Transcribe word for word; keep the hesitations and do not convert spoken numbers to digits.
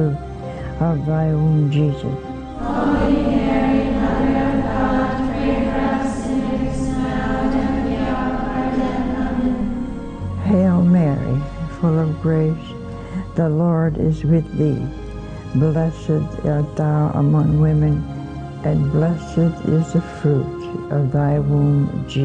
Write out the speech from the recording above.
of thy womb, Jesus. Holy Mary, Mother of God, pray for us sinners, now and at the hour of our death. Amen. Hail Mary, full of grace, the Lord is with thee. Blessed art thou among women, and blessed is the fruit of thy womb, Jesus.